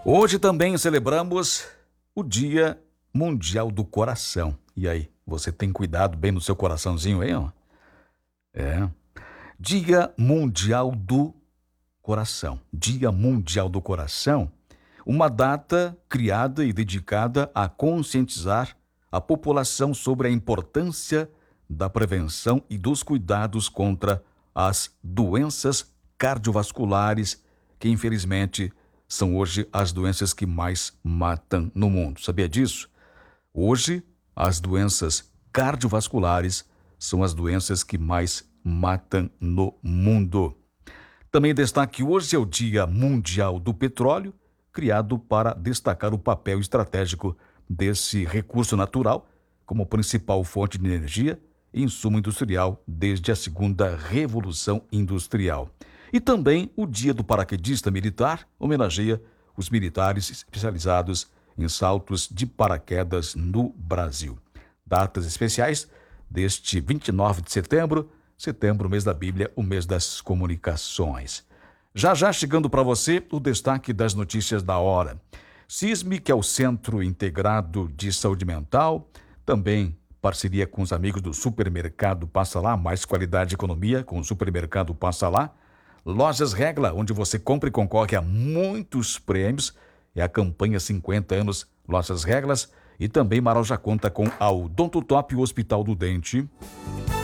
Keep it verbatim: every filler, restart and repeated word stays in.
Hoje também celebramos o Dia Mundial do Coração. E aí, você tem cuidado bem do seu coraçãozinho aí, ó? É. Dia Mundial do Coração. Dia Mundial do Coração, uma data criada e dedicada a conscientizar a população sobre a importância da prevenção e dos cuidados contra as doenças cardiovasculares, que infelizmente são hoje as doenças que mais matam no mundo. Sabia disso? Hoje, as doenças cardiovasculares são as doenças que mais matam no mundo. Também destaque hoje é o Dia Mundial do Petróleo, criado para destacar o papel estratégico desse recurso natural como principal fonte de energia e insumo industrial desde a segunda Revolução Industrial. E também o Dia do Paraquedista Militar homenageia os militares especializados em saltos de paraquedas no Brasil. Datas especiais deste vinte e nove de setembro, setembro, mês da Bíblia, o mês das comunicações. Já já chegando para você o destaque das notícias da hora. CISME, que é o Centro Integrado de Saúde Mental, também parceria com os amigos do Supermercado Passa Lá, mais qualidade e economia com o Supermercado Passa Lá. Lojas Regla, onde você compra e concorre a muitos prêmios. É a campanha cinquenta anos Lojas Reglas. E também Marau já conta com a Odontotop, o Hospital do Dente.